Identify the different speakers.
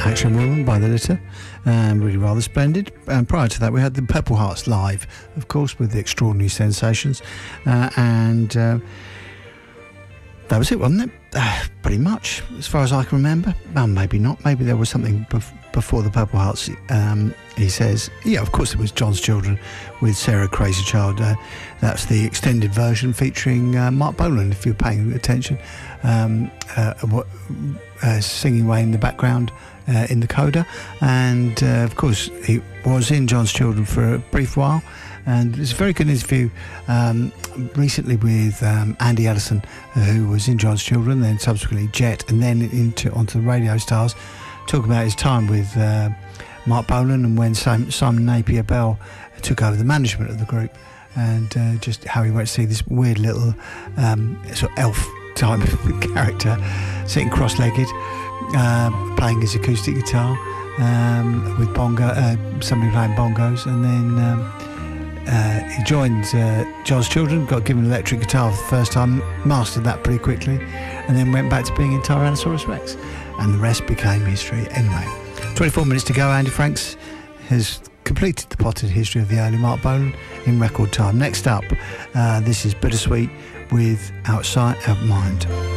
Speaker 1: Action Woman by The Litter, really rather splendid. And prior to that, we had the Purple Hearts live, of course, with the Extraordinary Sensations, and that was it, wasn't it? Pretty much, as far as I can remember. Well, maybe not. Maybe there was something before the Purple Hearts. He says, yeah, of course it was John's Children with Sarah Crazy Child. That's the extended version featuring Mark Bolan, if you're paying attention, singing away in the background in the coda. And of course he was in John's Children for a brief while, and it's a very good interview recently with Andy Ellison, who was in John's Children, then subsequently Jet, and then onto the Radio Stars, talking about his time with Mark Bolan, and when Simon Napier Bell took over the management of the group, and just how he went to see this weird little sort of elf type of character sitting cross-legged, playing his acoustic guitar with somebody playing bongos, and then he joined John's Children, got given an electric guitar for the first time, mastered that pretty quickly, and then went back to being in Tyrannosaurus Rex, and the rest became history. Anyway, 24 minutes to go. Andy Franks has completed the potted history of the early Mark Bolan in record time. Next up, this is Bittersweet with Outside of Mind.